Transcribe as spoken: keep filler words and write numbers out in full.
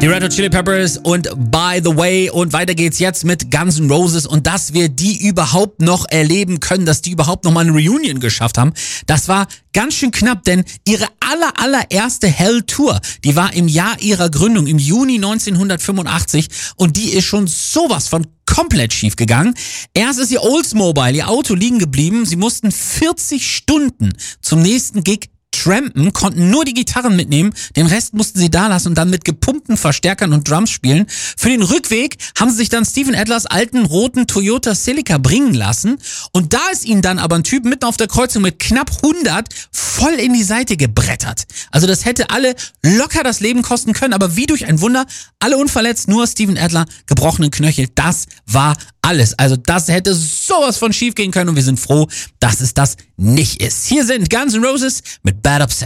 Die Red Hot Chili Peppers und By the Way, und weiter geht's jetzt mit Guns N' Roses, und dass wir die überhaupt noch erleben können, dass die überhaupt noch mal eine Reunion geschafft haben, das war ganz schön knapp, denn ihre aller allererste Hell Tour, die war im Jahr ihrer Gründung, im Juni neunzehnhundertfünfundachtzig, und die ist schon sowas von komplett schief gegangen. Erst ist ihr Oldsmobile, ihr Auto, liegen geblieben. Sie mussten vierzig Stunden zum nächsten Gig trampen, konnten nur die Gitarren mitnehmen, den Rest mussten sie da lassen und dann mit gepumpten Verstärkern und Drums spielen. Für den Rückweg haben sie sich dann Steven Adlers alten roten Toyota Celica bringen lassen, und da ist ihnen dann aber ein Typ mitten auf der Kreuzung mit knapp hundert voll in die Seite gebrettert. Also das hätte alle locker das Leben kosten können, aber wie durch ein Wunder, alle unverletzt, nur Steven Adler, gebrochenen Knöchel, das war alles. Also das hätte sowas von schief gehen können, und wir sind froh, dass es das nicht ist. Hier sind Guns N' Roses mit Bad Obsession.